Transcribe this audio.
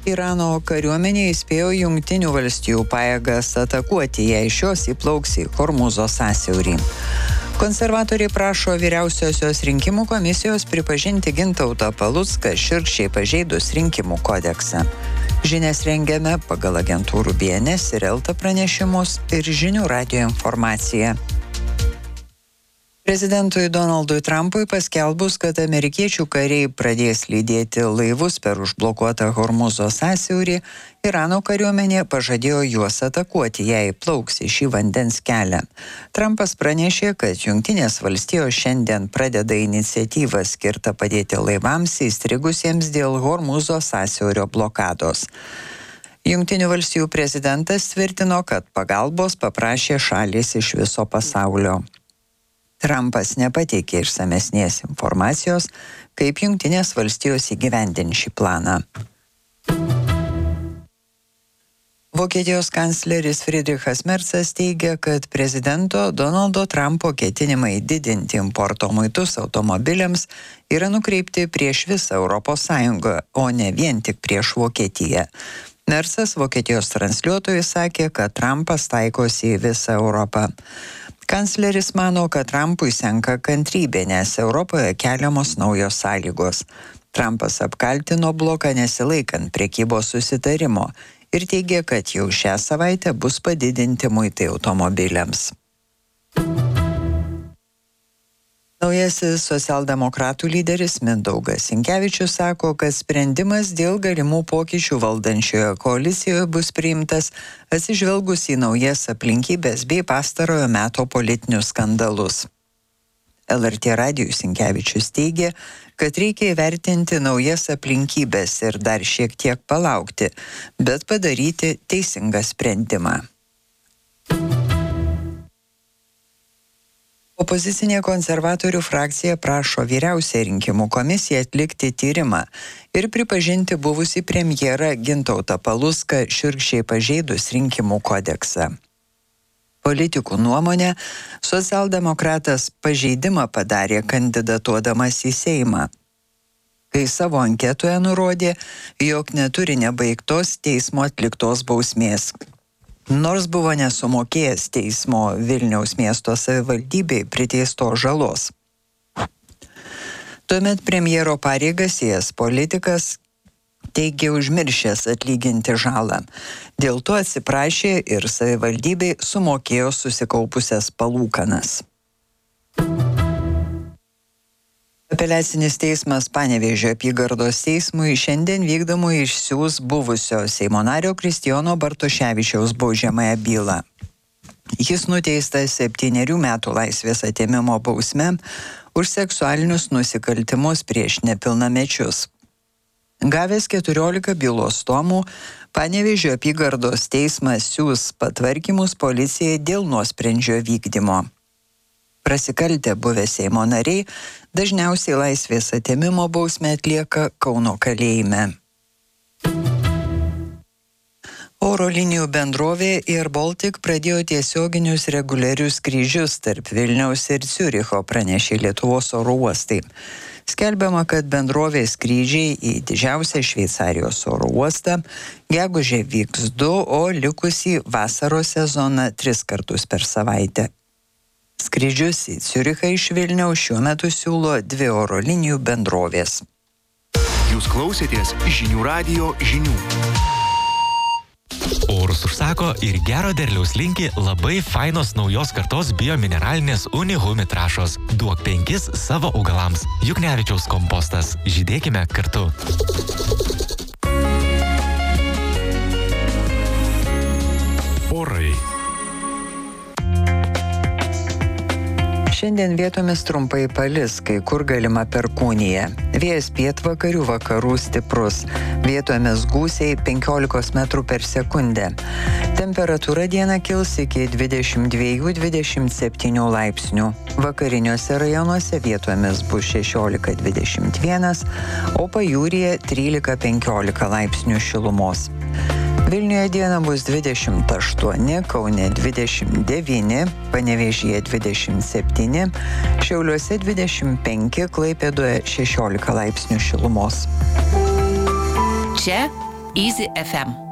Irano kariuomenė įspėjo Jungtinių valstijų pajėgas atakuoti, jei šios įplauks į Hormūzo sąsiaurį. Konservatoriai prašo vyriausiosios rinkimų komisijos pripažinti Gintautą Palucką šiurkščiai pažeidus rinkimų kodeksą. Žinias rengiame pagal agentūrų BNS ir Elta pranešimus ir Žinių radijo informaciją. Prezidentui Donaldui Trumpui paskelbus, kad amerikiečių kariai pradės lydėti laivus per užblokuotą Hormūzo sąsiaurį, Irano kariuomenė pažadėjo juos atakuoti, jei plauks į šį vandens kelią. Trumpas pranešė, kad Jungtinės valstijos šiandien pradeda iniciatyvą skirtą padėti laivams įstrigusiems dėl Hormūzo sąsiaurio blokados. Jungtinių valstijų prezidentas tvirtino, kad pagalbos paprašė šalys iš viso pasaulio. Trumpas nepateikė išsamesnės informacijos, kaip Jungtinės valstijos įgyvendins šį planą. Vokietijos kancleris Friedrichas Merzas teigia, kad prezidento Donaldo Trumpo ketinimai didinti importo muitus automobiliams yra nukreipti prieš visą ES, o ne vien tik prieš Vokietiją. Merzas Vokietijos transliuotojui sakė, kad Trumpas taikosi į visą Europą. Kancleris mano, kad Trumpui senka kantrybė, nes Europoje keliamos naujos sąlygos. Trumpas apkaltino bloką nesilaikant prekybos susitarimo ir teigė, kad jau šią savaitę bus padidinti muitai automobiliams. Naujasis socialdemokratų lyderis Mindaugas Sinkevičius sako, kad sprendimas dėl galimų pokyčių valdančioje koalicijoje bus priimtas atsižvelgus į naujas aplinkybės bei pastarojo meto politinius skandalus. LRT radijui Sinkevičius teigė, kad reikia įvertinti naujas aplinkybės ir dar šiek tiek palaukti, bet padaryti teisingą sprendimą. Opozicinė konservatorių frakcija prašo vyriausiąją rinkimų komisiją atlikti tyrimą ir pripažinti buvusį premjerą Gintautą Palucką šiurkščiai pažeidus rinkimų kodeksą. Politikų nuomonė, socialdemokratas pažeidimą padarė kandidatuodamas į Seimą, kai savo anketoje nurodė, jog neturi nebaigtos teismo atliktos bausmės. Nors buvo nesumokėjęs teismo Vilniaus miesto savivaldybei priteistos žalos. Tuomet premjero pareigas ėjęs politikas teigė užmiršęs atlyginti žalą. Dėl to atsiprašė ir savivaldybei sumokėjo susikaupusias palūkanas. Apeliacinis teismas Panevėžio apygardos teismui šiandien vykdomui išsiųs buvusio Seimo nario Kristijono Bartoševičiaus baudžiamąją bylą. Jis nuteistas 7 metų laisvės atėmimo bausme už seksualinius nusikaltimus prieš nepilnamečius. Gavęs 14 bylos tomų, Panevėžio apygardos teismas siųs patvarkymus policijai dėl nuosprendžio vykdymo. Prasikaltę buvę Seimo nariai dažniausiai laisvės atėmimo bausmę atlieka Kauno kalėjime. Oro linijų bendrovė Air Baltic pradėjo tiesioginius reguliarius skrydžius tarp Vilniaus ir Ciuricho, pranešė Lietuvos oro uostai. Skelbiama, kad bendrovės skrydžiai į didžiausią Šveicarijos oro uostą gegužę vyks 2, o likusį vasaros sezoną 3 kartus per savaitę. Skrydžius į Ciurichą iš Vilniaus šiuo metu siūlo 2 oro linijų bendrovės. Jūs klausėtės Žinių radijo žinių. Orus užsako ir gero derliaus linki labai fainos naujos kartos biomineralinės Unihumi trąšos. Duok 5 savo augalams. Juknevičiaus kompostas. Žydėkime kartu. Orai. Šiandien vietomis trumpai palis, kai kur galima perkūnija. Vėjas pietvakarių vakarų stiprus. Vietomis gūsiai 15 metrų per sekundę. Temperatūra dieną kils iki 22-27 laipsnių. Vakariniuose rajonuose vietomis bus 16-21, o pajūryje 13-15 laipsnių šilumos. Vilniuje dieną bus 28, Kaune 29, Panevėžyje 27, Šiauliuose 25, Klaipėdoje 16 laipsnių šilumos. Čia Easy FM.